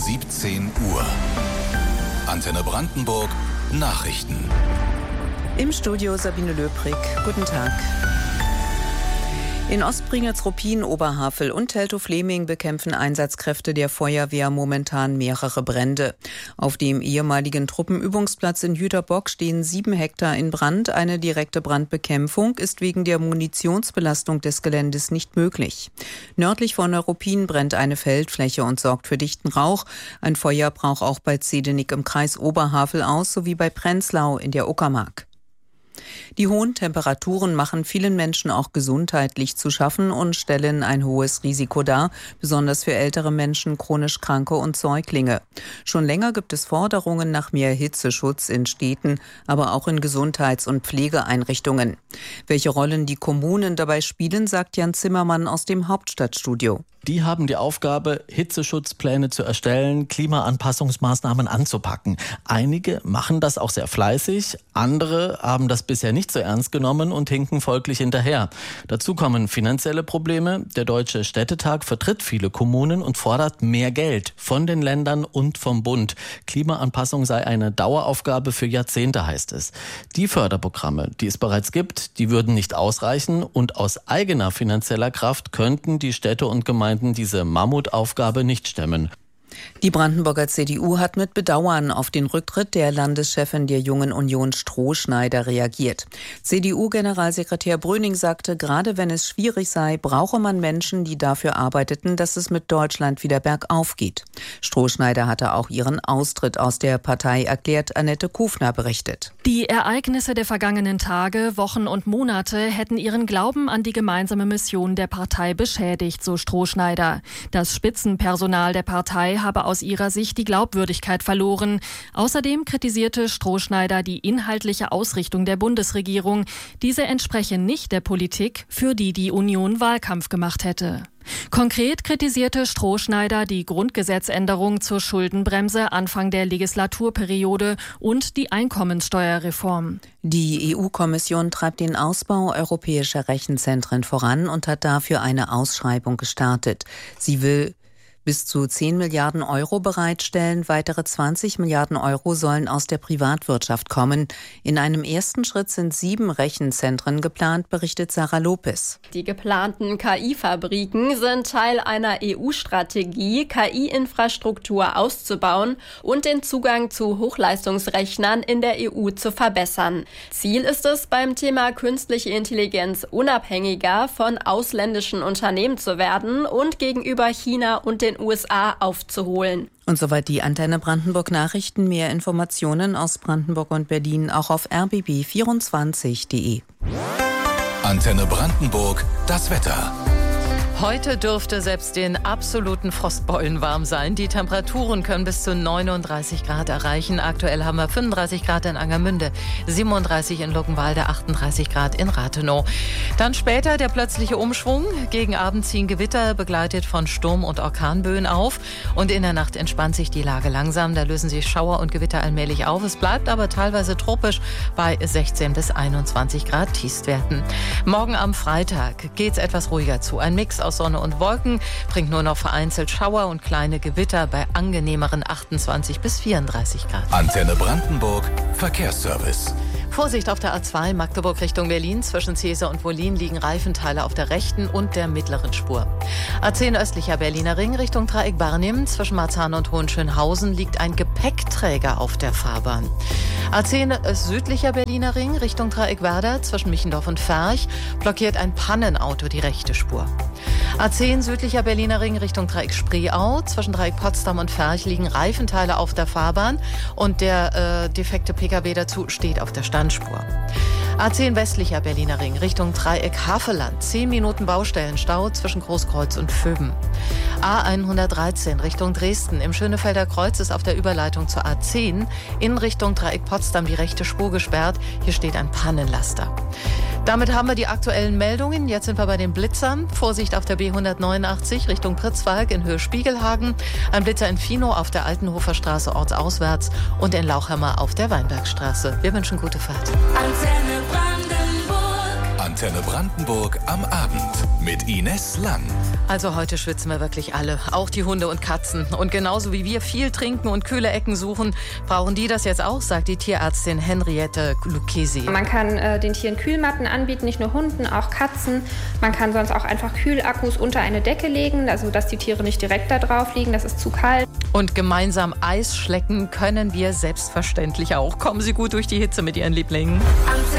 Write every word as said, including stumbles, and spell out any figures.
siebzehn Uhr. Antenne Brandenburg Nachrichten. Im Studio Sabine Löbrig. Guten Tag. In Ostprignitz, Ruppin, Oberhavel und Teltow-Fleming bekämpfen Einsatzkräfte der Feuerwehr momentan mehrere Brände. Auf dem ehemaligen Truppenübungsplatz in Jüterbock stehen sieben Hektar in Brand. Eine direkte Brandbekämpfung ist wegen der Munitionsbelastung des Geländes nicht möglich. Nördlich von Ruppin brennt eine Feldfläche und sorgt für dichten Rauch. Ein Feuer brach auch bei Zedenick im Kreis Oberhavel aus, sowie bei Prenzlau in der Uckermark. Die hohen Temperaturen machen vielen Menschen auch gesundheitlich zu schaffen und stellen ein hohes Risiko dar, besonders für ältere Menschen, chronisch Kranke und Säuglinge. Schon länger gibt es Forderungen nach mehr Hitzeschutz in Städten, aber auch in Gesundheits- und Pflegeeinrichtungen. Welche Rollen die Kommunen dabei spielen, sagt Jan Zimmermann aus dem Hauptstadtstudio. Die haben die Aufgabe, Hitzeschutzpläne zu erstellen, Klimaanpassungsmaßnahmen anzupacken. Einige machen das auch sehr fleißig, andere haben das bisher nicht so ernst genommen und hinken folglich hinterher. Dazu kommen finanzielle Probleme. Der Deutsche Städtetag vertritt viele Kommunen und fordert mehr Geld von den Ländern und vom Bund. Klimaanpassung sei eine Daueraufgabe für Jahrzehnte, heißt es. Die Förderprogramme, die es bereits gibt, die würden nicht ausreichen und aus eigener finanzieller Kraft könnten die Städte und Gemeinden diese Mammutaufgabe nicht stemmen. Die Brandenburger C D U hat mit Bedauern auf den Rücktritt der Landeschefin der Jungen Union Strohschneider reagiert. C D U-Generalsekretär Brüning sagte, gerade wenn es schwierig sei, brauche man Menschen, die dafür arbeiteten, dass es mit Deutschland wieder bergauf geht. Strohschneider hatte auch ihren Austritt aus der Partei erklärt, Annette Kufner berichtet. Die Ereignisse der vergangenen Tage, Wochen und Monate hätten ihren Glauben an die gemeinsame Mission der Partei beschädigt, so Strohschneider. Das Spitzenpersonal der Partei habe aus ihrer Sicht die Glaubwürdigkeit verloren. Außerdem kritisierte Strohschneider die inhaltliche Ausrichtung der Bundesregierung. Diese entspreche nicht der Politik, für die die Union Wahlkampf gemacht hätte. Konkret kritisierte Strohschneider die Grundgesetzänderung zur Schuldenbremse Anfang der Legislaturperiode und die Einkommenssteuerreform. Die E U-Kommission treibt den Ausbau europäischer Rechenzentren voran und hat dafür eine Ausschreibung gestartet. Sie will bis zu zehn Milliarden Euro bereitstellen. Weitere zwanzig Milliarden Euro sollen aus der Privatwirtschaft kommen. In einem ersten Schritt sind sieben Rechenzentren geplant, berichtet Sarah Lopez. Die geplanten K I-Fabriken sind Teil einer E U-Strategie, K I-Infrastruktur auszubauen und den Zugang zu Hochleistungsrechnern in der E U zu verbessern. Ziel ist es, beim Thema künstliche Intelligenz unabhängiger von ausländischen Unternehmen zu werden und gegenüber China und den U S A aufzuholen. Und soweit die Antenne Brandenburg Nachrichten. Mehr Informationen aus Brandenburg und Berlin auch auf r b b vierundzwanzig punkt d e. Antenne Brandenburg, das Wetter. Heute dürfte selbst den absoluten Frostbeulen warm sein. Die Temperaturen können bis zu neununddreißig Grad erreichen. Aktuell haben wir fünfunddreißig Grad in Angermünde, siebenunddreißig in Luckenwalde, achtunddreißig Grad in Rathenow. Dann später der plötzliche Umschwung. Gegen Abend ziehen Gewitter, begleitet von Sturm- und Orkanböen auf. Und in der Nacht entspannt sich die Lage langsam. Da lösen sich Schauer und Gewitter allmählich auf. Es bleibt aber teilweise tropisch bei sechzehn bis einundzwanzig Grad Tiefstwerten. Morgen am Freitag geht's etwas ruhiger zu. Ein Mix aus Sonne und Wolken bringt nur noch vereinzelt Schauer und kleine Gewitter bei angenehmeren achtundzwanzig bis vierunddreißig Grad. Antenne Brandenburg Verkehrsservice. Vorsicht auf der A zwei Magdeburg Richtung Berlin. Zwischen Cäsar und Wollin liegen Reifenteile auf der rechten und der mittleren Spur. A zehn östlicher Berliner Ring Richtung Dreieck Barnim. Zwischen Marzahn und Hohenschönhausen liegt ein Gepäckträger auf der Fahrbahn. A zehn südlicher Berliner Ring Richtung Dreieck Werder. Zwischen Michendorf und Ferch blockiert ein Pannenauto die rechte Spur. A zehn südlicher Berliner Ring Richtung Dreieck Spreeau. Zwischen Dreieck Potsdam und Ferch liegen Reifenteile auf der Fahrbahn und der äh, defekte P K W dazu steht auf der Standspur. A zehn westlicher Berliner Ring Richtung Dreieck Havelland. zehn Minuten Baustellenstau zwischen Großkreuz und Vöben. A hundertdreizehn Richtung Dresden. Im Schönefelder Kreuz ist auf der Überleitung zur A zehn in Richtung Dreieck Potsdam die rechte Spur gesperrt. Hier steht ein Pannenlaster. Damit haben wir die aktuellen Meldungen. Jetzt sind wir bei den Blitzern. Vorsicht auf der B hundertneunundachtzig Richtung Pritzwalk in Höhe Spiegelhagen. Ein Blitzer in Finow auf der Altenhofer Straße ortsauswärts und in Lauchhammer auf der Weinbergstraße. Wir wünschen gute Fahrt. Antenne Brandenburg. Antenne Brandenburg am Abend mit Ines Lang. Also heute schwitzen wir wirklich alle, auch die Hunde und Katzen. Und genauso wie wir viel trinken und kühle Ecken suchen, brauchen die das jetzt auch, sagt die Tierärztin Henriette Lucchesi. Man kann äh, den Tieren Kühlmatten anbieten, nicht nur Hunden, auch Katzen. Man kann sonst auch einfach Kühlakkus unter eine Decke legen, also dass die Tiere nicht direkt da drauf liegen, das ist zu kalt. Und gemeinsam Eis schlecken können wir selbstverständlich auch. Kommen Sie gut durch die Hitze mit Ihren Lieblingen.